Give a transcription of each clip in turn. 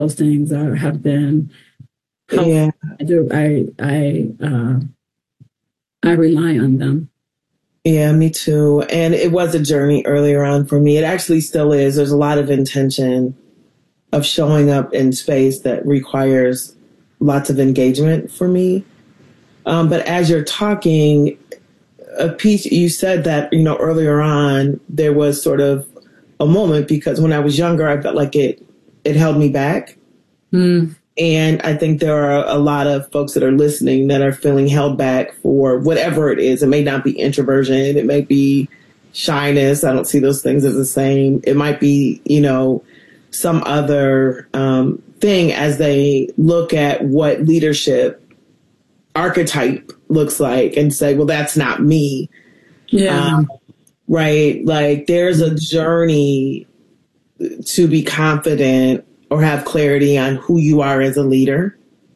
those things have been helpful. Yeah. I rely on them. Yeah, me too. And it was a journey earlier on for me. It actually still is. There's a lot of intention of showing up in space that requires lots of engagement for me. But as you're talking, a piece you said that, earlier on, there was sort of a moment because when I was younger, I felt like it held me back. Mm. And I think there are a lot of folks that are listening that are feeling held back for whatever it is. It may not be introversion. It may be shyness. I don't see those things as the same. It might be, some other thing as they look at what leadership archetype looks like and say, well, that's not me. Yeah. Right. Like there's a journey to be confident or have clarity on who you are as a leader.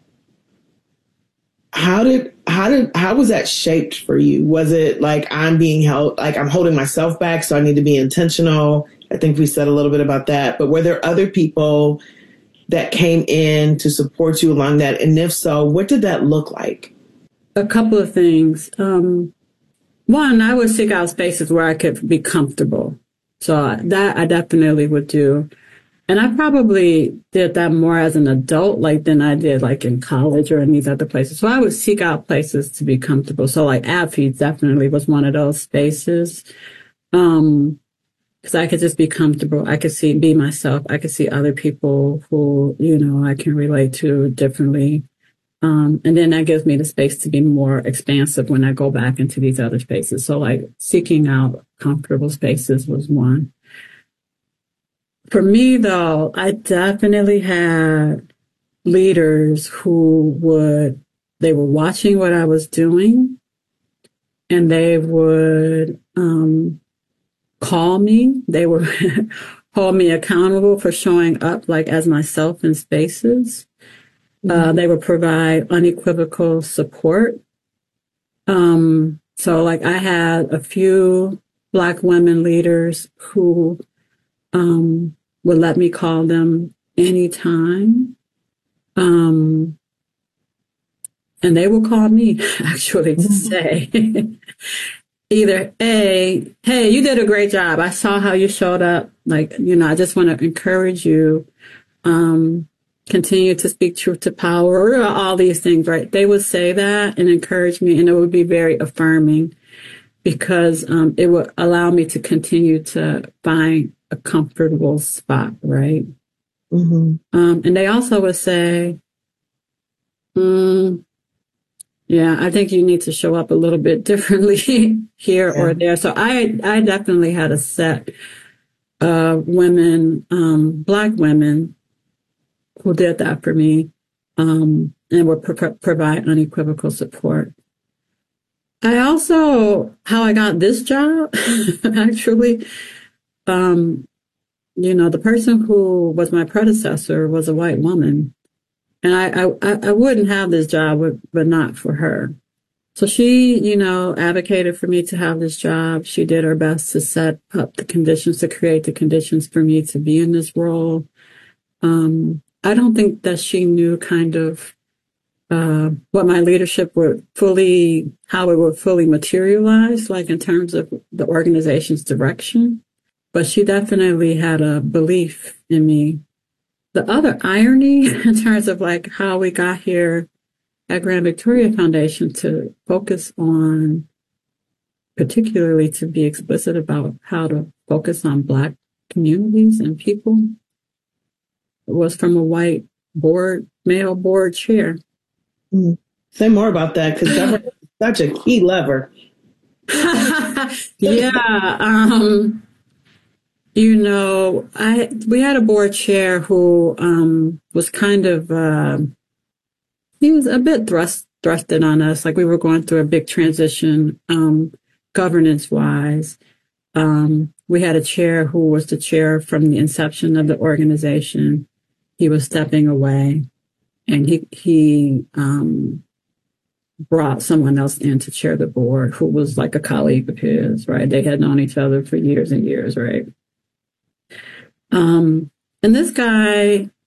How was that shaped for you? Was it like I'm being held, like I'm holding myself back, so I need to be intentional? I think we said a little bit about that, but were there other people that came in to support you along that? And if so, what did that look like? A couple of things. One, I would seek out spaces where I could be comfortable. So that I definitely would do. And I probably did that more as an adult, like than I did like in college or in these other places. So I would seek out places to be comfortable. So like AbbFeeds definitely was one of those spaces. Because I could just be comfortable. I could be myself. I could see other people who, I can relate to differently. And then that gives me the space to be more expansive when I go back into these other spaces. So like seeking out comfortable spaces was one. For me, though, I definitely had leaders they were watching what I was doing and they would call me. They would hold me accountable for showing up like as myself in spaces. They would provide unequivocal support. So like I had a few Black women leaders who would let me call them anytime. And they will call me actually to say either hey, you did a great job. I saw how you showed up. Like, I just want to encourage you. Continue to speak truth to power, all these things, right? They would say that and encourage me, and it would be very affirming because it would allow me to continue to find a comfortable spot, right? Mm-hmm. And they also would say, yeah, I think you need to show up a little bit differently here or there. So I definitely had a set of women, Black women, who did that for me, and would provide unequivocal support. I also, how I got this job, actually, the person who was my predecessor was a white woman, and I wouldn't have this job but not for her. So she, advocated for me to have this job. She did her best to set up the conditions, to create the conditions for me to be in this role. I don't think that she knew kind of what my leadership how it would fully materialize, like in terms of the organization's direction. But she definitely had a belief in me. The other irony in terms of like how we got here at Grand Victoria Foundation to focus on, particularly to be explicit about how to focus on Black communities and people, was from a white male board chair. Say more about that, because government is such a key lever. Yeah. We had a board chair who was kind of he was a bit thrusted on us, like we were going through a big transition governance wise. We had a chair who was the chair from the inception of the organization. He was stepping away, and he brought someone else in to chair the board who was like a colleague of his, right? They had known each other for years and years, right? And this guy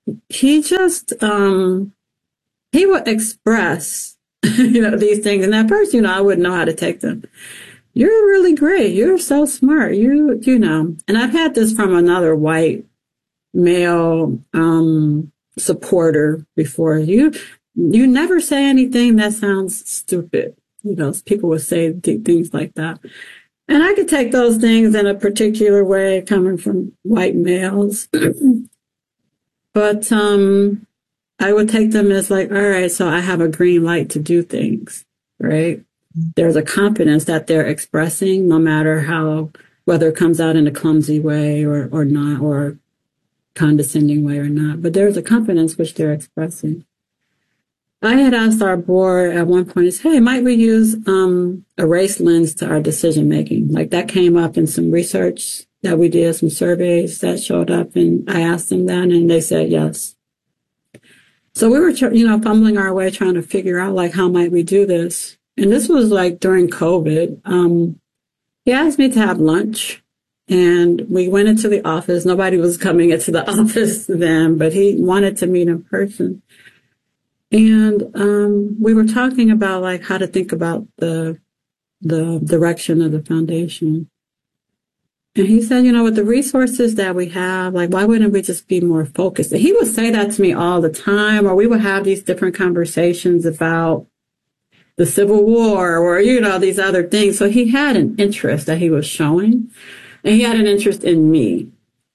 he just, he would express, these things. And at first, I wouldn't know how to take them. You're really great. You're so smart. And I've had this from another white male, supporter before. You never say anything that sounds stupid. People would say things like that. And I could take those things in a particular way coming from white males. But I would take them as like, all right, so I have a green light to do things, right? There's a confidence that they're expressing, no matter whether it comes out in a clumsy way or not, or condescending way or not. But there's a confidence which they're expressing. I had asked our board at one point, hey, might we use a race lens to our decision making? Like that came up in some research that we did, some surveys that showed up, and I asked them that, and they said yes. So we were, fumbling our way trying to figure out like how might we do this. And this was like during COVID. He asked me to have lunch, and we went into the office. Nobody was coming into the office then, but he wanted to meet in person. And we were talking about like how to think about the direction of the foundation. And he said, with the resources that we have, like, why wouldn't we just be more focused? And he would say that to me all the time, or we would have these different conversations about the Civil War or, these other things. So he had an interest that he was showing, and he had an interest in me.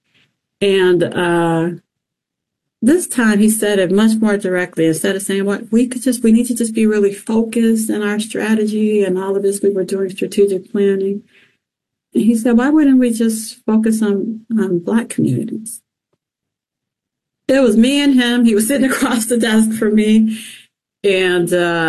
And this time he said it much more directly. Instead of saying, we need to just be really focused in our strategy and all of this. We were doing strategic planning. And he said, why wouldn't we just focus on Black communities? It was me and him. He was sitting across the desk from me. And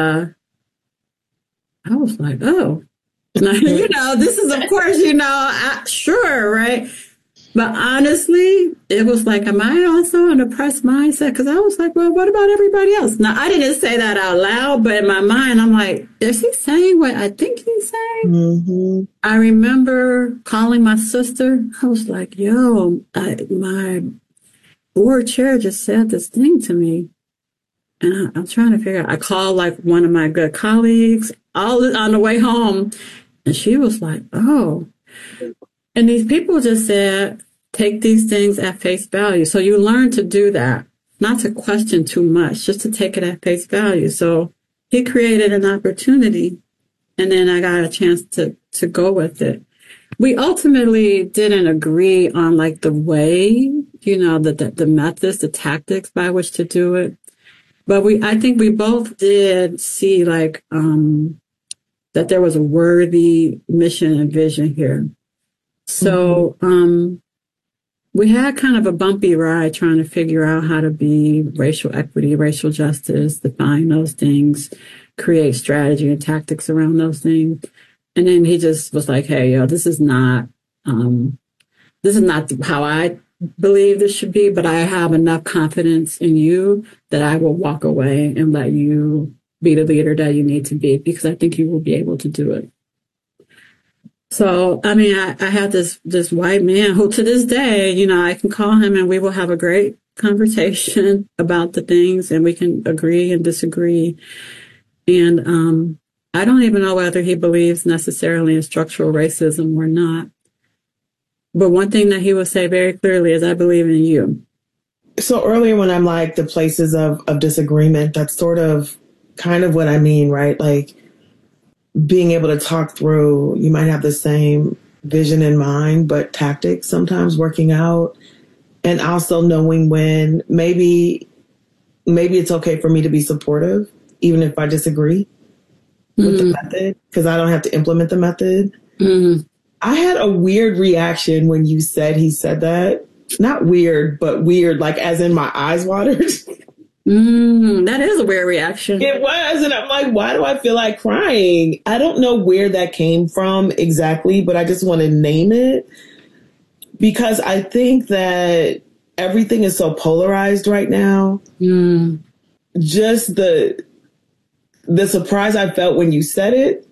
I was like, oh, this is, of course, sure, right? But honestly, it was like, am I also an oppressed mindset? Because I was like, well, what about everybody else? Now, I didn't say that out loud, but in my mind, I'm like, is he saying what I think he's saying? Mm-hmm. I remember calling my sister. I was like, yo, my board chair just said this thing to me. And I'm trying to figure out. I called like one of my good colleagues all on the way home. And she was like, oh. And these people just said, take these things at face value. So you learn to do that, not to question too much, just to take it at face value. So he created an opportunity, and then I got a chance to go with it. We ultimately didn't agree on like the way, the methods, the tactics by which to do it. But I think we both did see like, that there was a worthy mission and vision here. So, we had kind of a bumpy ride trying to figure out how to be racial equity, racial justice, define those things, create strategy and tactics around those things. And then he just was like, hey, this is not how I believe this should be, but I have enough confidence in you that I will walk away and let you be the leader that you need to be, because I think you will be able to do it. So, I mean, I have this white man who to this day, I can call him and we will have a great conversation about the things, and we can agree and disagree. And I don't even know whether he believes necessarily in structural racism or not. But one thing that he will say very clearly is, I believe in you. So earlier when I'm like the places of disagreement, that's sort of kind of what I mean, right? Like, being able to talk through, you might have the same vision in mind, but tactics sometimes working out, and also knowing when maybe it's okay for me to be supportive, even if I disagree with the method, because I don't have to implement the method. Mm-hmm. I had a weird reaction when he said that. Not weird, but weird, like as in my eyes watered. That is a weird reaction. It was. And I'm like, why do I feel like crying? I don't know where that came from exactly, but I just want to name it, because I think that everything is so polarized right now. Just the surprise I felt when you said it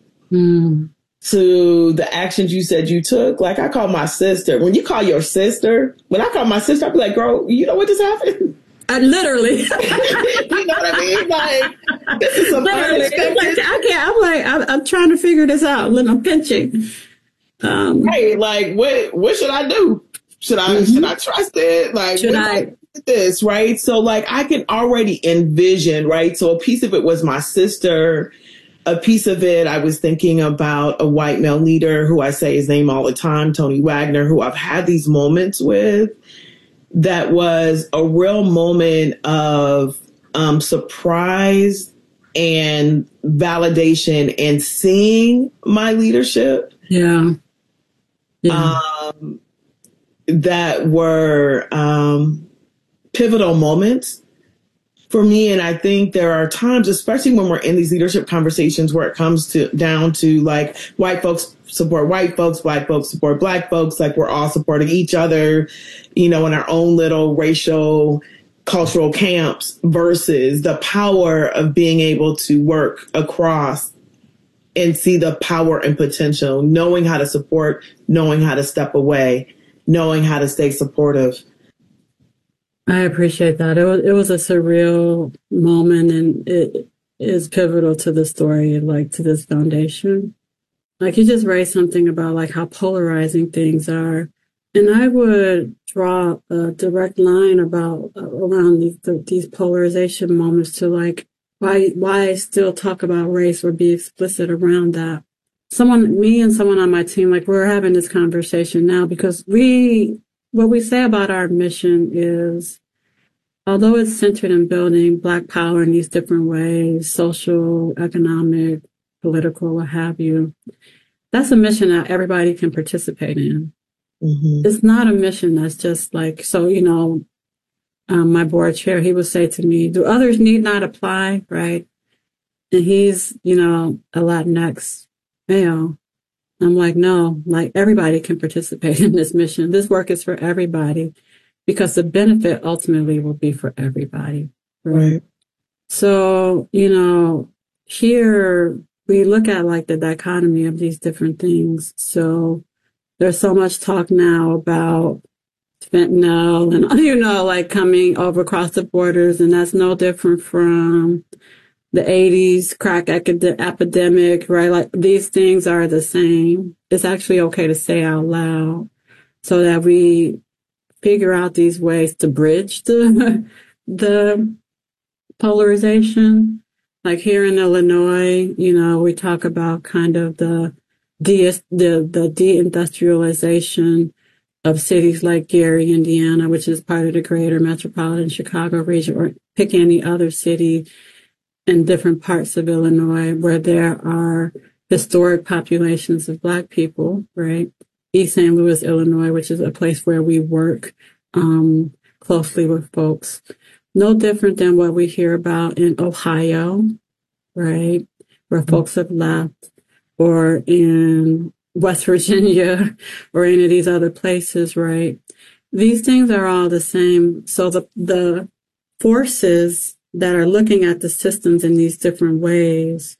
to the actions you said you took. Like, I call my sister. When you call your sister, when I call my sister, I'll be like, girl, you know what just happened? I literally, You know what I mean? Like, this is some literally, unexpected. like, I can't. I'm like, I'm trying to figure this out. I'm pinching. Right, like what should I do? Should I trust it? Like Should what do I I? do with this? Right. So like I can already envision, right? So a piece of it was my sister. A piece of it, I was thinking about a white male leader who I say his name all the time, Tony Wagner, who I've had these moments with. That was a real moment of surprise and validation and seeing my leadership. Yeah. Yeah. That were pivotal moments for me. And I think there are times, especially when we're in these leadership conversations, where it comes to down to like white folks support white folks, black folks support black folks, like we're all supporting each other, you know, in our own little racial cultural camps, versus the power of being able to work across and see the power and potential, knowing how to support, knowing how to step away, knowing how to stay supportive. I appreciate that. It was a surreal moment, and it is pivotal to the story, like to this foundation. Like you just raised something about like how polarizing things are, and I would draw a direct line about around these polarization moments to like why still talk about race or be explicit around that. Me and someone on my team, like we're having this conversation now because what we say about our mission is, although it's centered in building Black power in these different ways, social, economic, political, what have you, that's a mission that everybody can participate in. Mm-hmm. It's not a mission that's just like, so, my board chair, he would say to me, do others need not apply, right? And he's, a Latinx male. I'm like, no, like everybody can participate in this mission. This work is for everybody because the benefit ultimately will be for everybody. Right. So, here we look at like the dichotomy of these different things. So there's so much talk now about fentanyl and, like coming over across the borders. And that's no different from the 80s crack epidemic, right? Like these things are the same. It's actually okay to say out loud so that we figure out these ways to bridge the polarization. Like here in Illinois, we talk about kind of the deindustrialization of cities like Gary, Indiana, which is part of the greater metropolitan Chicago region, or pick any other city in different parts of Illinois where there are historic populations of Black people, right? East St. Louis, Illinois, which is a place where we work closely with folks. No different than what we hear about in Ohio, right? Where folks have left, or in West Virginia or any of these other places, right? These things are all the same. So the forces that are looking at the systems in these different ways,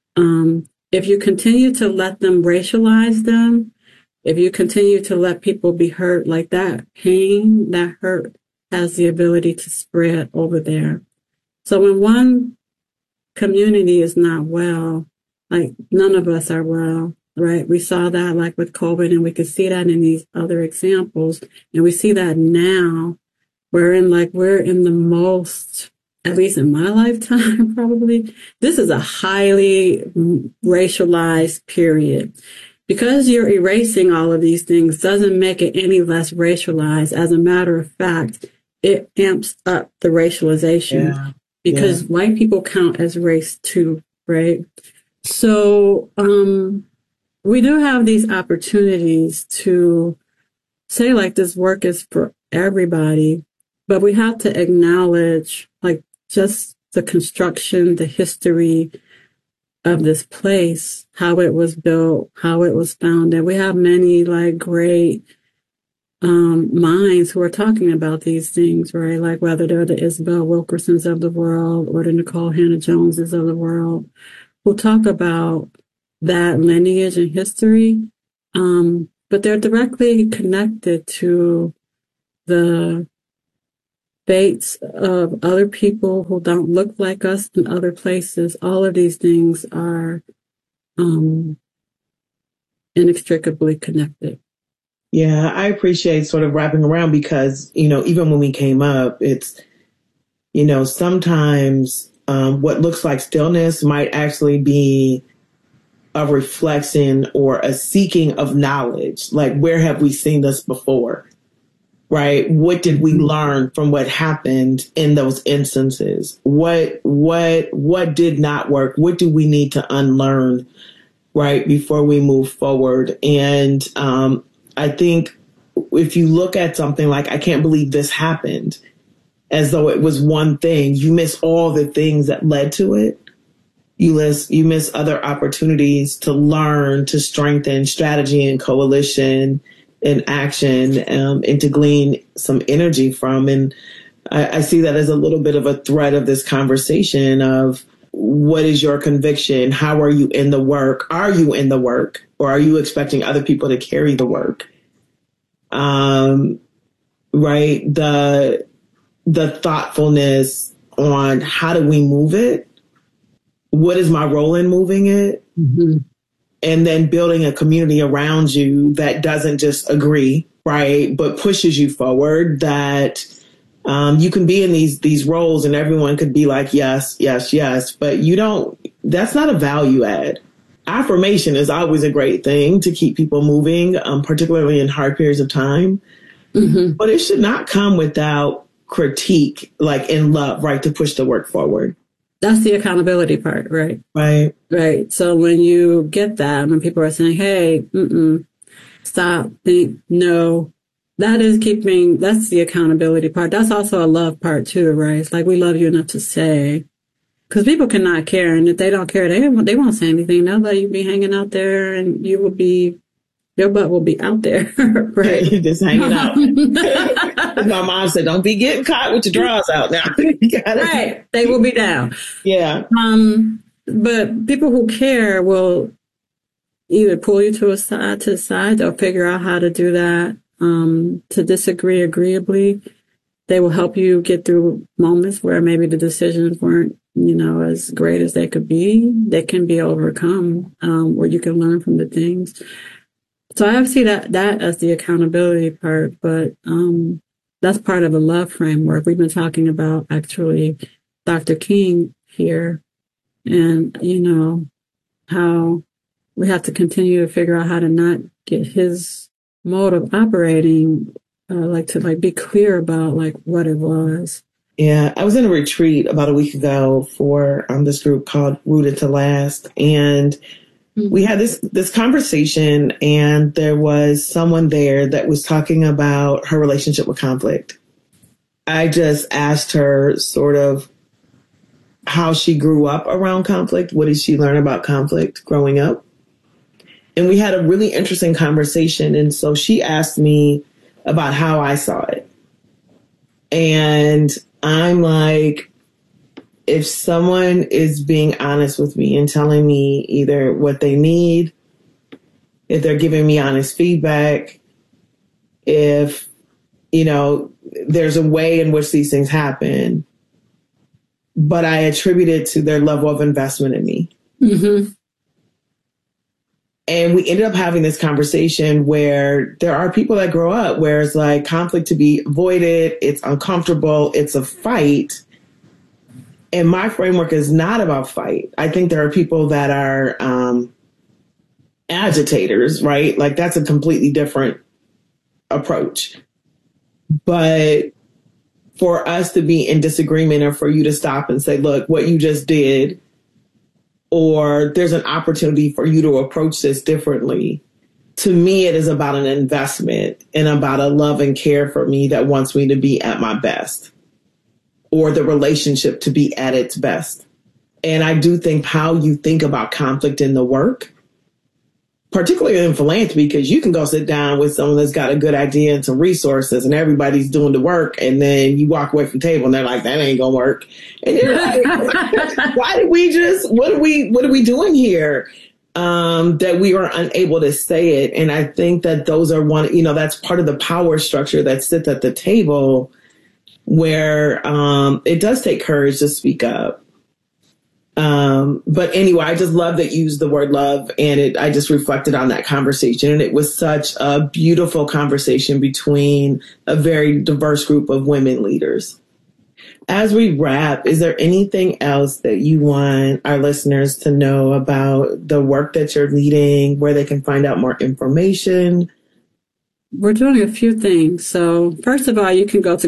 if you continue to let them racialize them, if you continue to let people be hurt, like that pain, that hurt has the ability to spread over there. So when one community is not well, like none of us are well, right? We saw that like with COVID, and we could see that in these other examples. And we see that now we're in the most, at least in my lifetime, probably, this is a highly racialized period. Because you're erasing all of these things doesn't make it any less racialized. As a matter of fact, it amps up the racialization because white people count as race too, right? So we do have these opportunities to say like this work is for everybody, but we have to acknowledge like just the construction, the history of this place, how it was built, how it was founded. We have many like great minds who are talking about these things, right? Like whether they're the Isabel Wilkersons of the world or the Nicole Hannah-Joneses of the world, who talk about that lineage and history, but they're directly connected to the fates of other people who don't look like us in other places. All of these things are inextricably connected. Yeah, I appreciate sort of wrapping around because, even when we came up, it's, sometimes what looks like stillness might actually be a reflection or a seeking of knowledge. Like, where have we seen this before? Right? What did we learn from what happened in those instances? What did not work? What do we need to unlearn, right, before we move forward? And I think if you look at something like, I can't believe this happened, as though it was one thing, you miss all the things that led to it. You miss other opportunities to learn, to strengthen strategy and coalition and action, and to glean some energy from. And I see that as a little bit of a thread of this conversation of, what is your conviction? How are you in the work? Are you in the work, or are you expecting other people to carry the work? Right. The thoughtfulness on how do we move it? What is my role in moving it? Mm-hmm. And then building a community around you that doesn't just agree, right, but pushes you forward, that you can be in these roles and everyone could be like, yes, yes, yes, but that's not a value add. Affirmation is always a great thing to keep people moving, particularly in hard periods of time. Mm-hmm. But it should not come without critique, like in love, right, to push the work forward. That's the accountability part, right? Right. Right. So when you get that, when people are saying, hey, stop, think, no, that's the accountability part. That's also a love part too, right? It's like, we love you enough to say, because people cannot care. And if they don't care, they won't say anything. They'll let you be hanging out there, and your butt will be out there, right? Just hanging out. My mom said, don't be getting caught with your drawers out now. Right. They will be down. Yeah. But people who care will either pull you to the side, or figure out how to do that, to disagree agreeably. They will help you get through moments where maybe the decisions weren't, as great as they could be. They can be overcome, where you can learn from the things. So I see that as the accountability part, but that's part of the love framework. We've been talking about actually Dr. King here, and how we have to continue to figure out how to not get his mode of operating, to be clear about what it was. Yeah, I was in a retreat about a week ago for this group called Rooted to Last, and we had this conversation, and there was someone there that was talking about her relationship with conflict. I just asked her sort of how she grew up around conflict. What did she learn about conflict growing up? And we had a really interesting conversation. And so she asked me about how I saw it. And I'm like, if someone is being honest with me and telling me either what they need, if they're giving me honest feedback, if, there's a way in which these things happen, but I attribute it to their level of investment in me. Mm-hmm. And we ended up having this conversation where there are people that grow up where it's like conflict to be avoided, it's uncomfortable, it's a fight. And my framework is not about fight. I think there are people that are agitators, right? Like that's a completely different approach. But for us to be in disagreement, or for you to stop and say, look, what you just did, or there's an opportunity for you to approach this differently. To me, it is about an investment and about a love and care for me that wants me to be at my best, or the relationship to be at its best. And I do think how you think about conflict in the work, particularly in philanthropy, because you can go sit down with someone that's got a good idea and some resources and everybody's doing the work, and then you walk away from the table and they're like, that ain't gonna work. And you're like, what are we doing here? That we are unable to say it. And I think that those are that's part of the power structure that sits at the table, where it does take courage to speak up. But anyway, I just love that you used the word love, and I just reflected on that conversation, and it was such a beautiful conversation between a very diverse group of women leaders. As we wrap, is there anything else that you want our listeners to know about the work that you're leading, where they can find out more information? We're doing a few things. So first of all, you can go to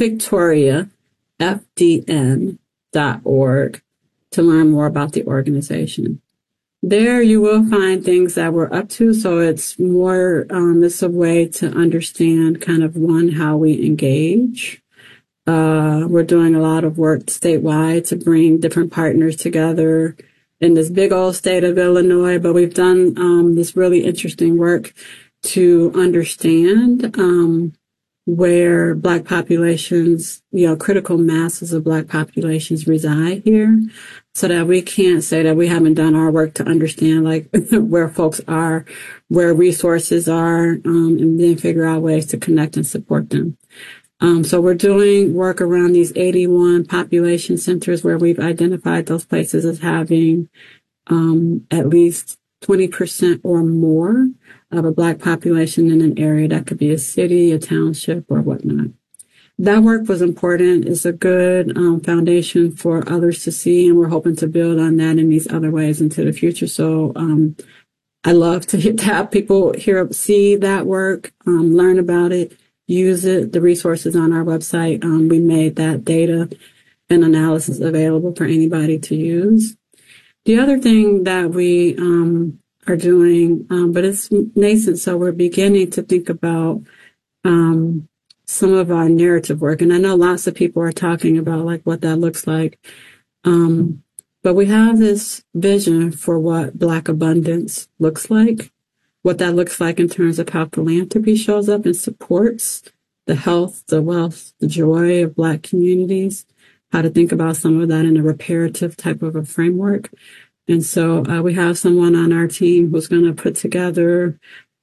grandvictoriafdn.org to learn more about the organization. There you will find things that we're up to. So it's more, it's a way to understand kind of how we engage. We're doing a lot of work statewide to bring different partners together in this big old state of Illinois. But we've done, this really interesting work to understand, where Black populations, critical masses of Black populations reside here, so that we can't say that we haven't done our work to understand where folks are, where resources are, and then figure out ways to connect and support them. So we're doing work around these 81 population centers where we've identified those places as having, at least 20% or more of a Black population in an area. That could be a city, a township, or whatnot. That work was important. It's a good foundation for others to see, and we're hoping to build on that in these other ways into the future. So I love to have people see that work, learn about it, use it. The resources on our website, we made that data and analysis available for anybody to use. The other thing that we are doing, but it's nascent, so we're beginning to think about some of our narrative work. And I know lots of people are talking about what that looks like. But we have this vision for what Black abundance looks like, what that looks like in terms of how philanthropy shows up and supports the health, the wealth, the joy of Black communities, how to think about some of that in a reparative type of a framework. And so we have someone on our team who's going to put together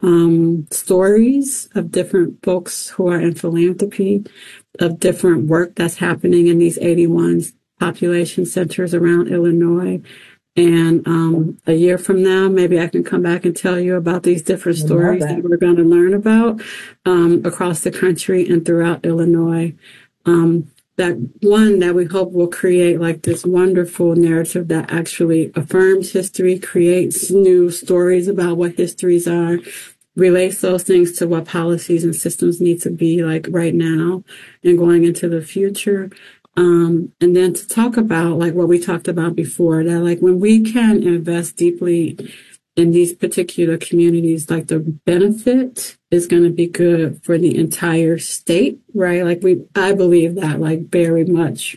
stories of different folks who are in philanthropy, of different work that's happening in these 81 population centers around Illinois. And a year from now, maybe I can come back and tell you about these different stories that we're going to learn about across the country and throughout Illinois. That one that we hope will create this wonderful narrative that actually affirms history, creates new stories about what histories are, relates those things to what policies and systems need to be right now and going into the future. And then to talk about what we talked about before, that when we can invest deeply in these particular communities, the benefit is going to be good for the entire state, right? I believe that very much,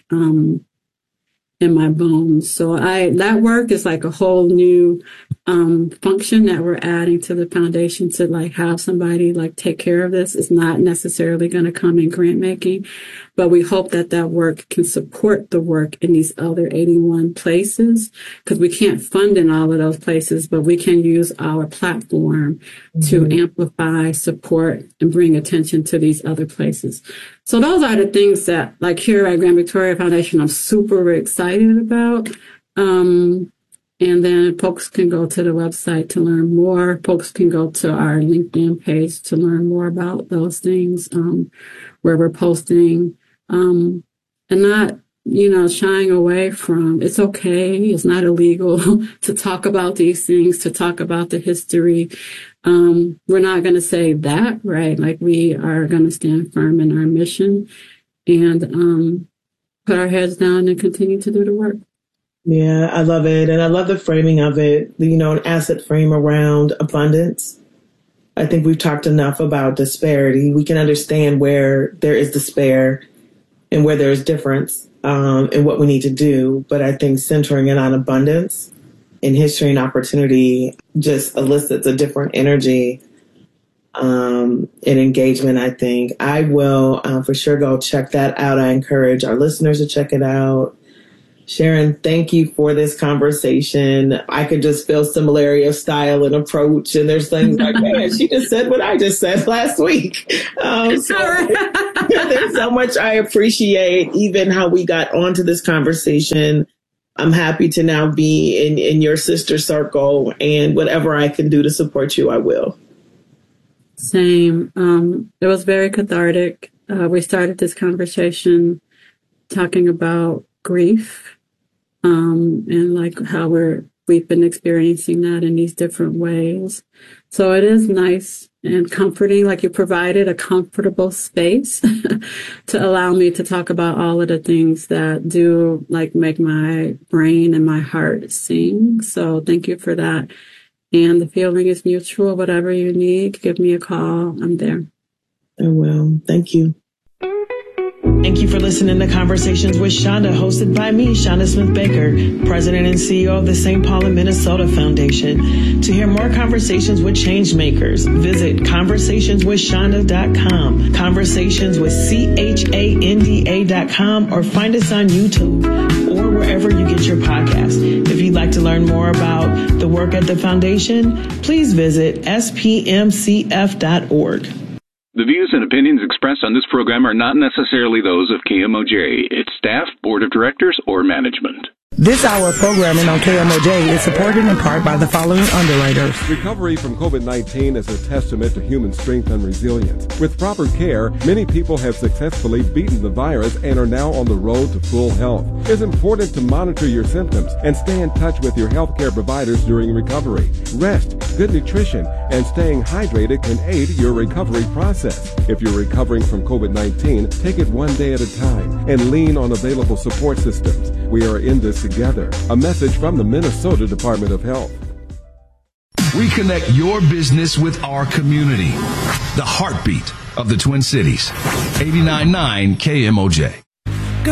in my bones. So that work is a whole new, function that we're adding to the foundation to have somebody take care of this. It's not necessarily going to come in grant making, but we hope that work can support the work in these other 81 places, because we can't fund in all of those places, but we can use our platform to amplify, support, and bring attention to these other places. So those are the things that here at Grand Victoria Foundation, I'm super excited about. And then folks can go to the website to learn more. Folks can go to our LinkedIn page to learn more about those things, where we're posting, and not, shying away from, it's okay. It's not illegal to talk about these things, to talk about the history. We're not going to say that, right? We are going to stand firm in our mission and, put our heads down and continue to do the work. Yeah, I love it. And I love the framing of it, an asset frame around abundance. I think we've talked enough about disparity. We can understand where there is despair and where there is difference in what we need to do. But I think centering it on abundance in history and opportunity just elicits a different energy and engagement, I think. I will for sure go check that out. I encourage our listeners to check it out. Sharon, thank you for this conversation. I could just feel similarity of style and approach. And there's things man, she just said what I just said last week. So There's so much I appreciate, even how we got onto this conversation. I'm happy to now be in your sister circle, and whatever I can do to support you, I will. Same. It was very cathartic. We started this conversation talking about grief, and like how we've been experiencing that in these different ways. So it is nice and comforting, like you provided a comfortable space to allow me to talk about all of the things that do like make my brain and my heart sing. So thank you for that. And the feeling is mutual. Whatever you need, give me a call. I'm there. I will. Thank you. Thank you for listening to Conversations with Shonda, hosted by me, Shonda Smith Baker, President and CEO of the St. Paul and Minnesota Foundation. To hear more conversations with changemakers, visit conversationswithshonda.com, conversationswithchanda.com, or find us on YouTube or wherever you get your podcast. If you'd like to learn more about the work at the foundation, please visit spmcf.org. The views and opinions expressed on this program are not necessarily those of KMOJ, its staff, board of directors, or management. This hour of programming on KMOJ is supported in part by the following underwriters. Recovery from COVID-19 is a testament to human strength and resilience. With proper care, many people have successfully beaten the virus and are now on the road to full health. It's important to monitor your symptoms and stay in touch with your healthcare providers during recovery. Rest, good nutrition, and staying hydrated can aid your recovery process. If you're recovering from COVID-19, take it one day at a time and lean on available support systems. We are in this together. A message from the Minnesota Department of Health. We connect your business with our community. The heartbeat of the Twin Cities. 89.9 KMOJ.